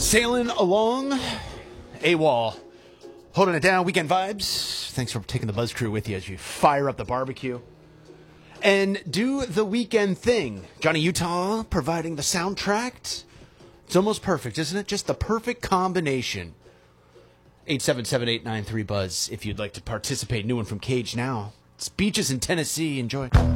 Sailing along, AWOL, holding it down, weekend vibes. Thanks for taking the Buzz Crew with you as you fire up the barbecue and do the weekend thing. Johnny Utah providing the soundtrack. It's almost perfect, isn't it? Just the perfect combination. 877-893-BUZZ if you'd like to participate. New one from Cage now. It's Beaches in Tennessee. Enjoy.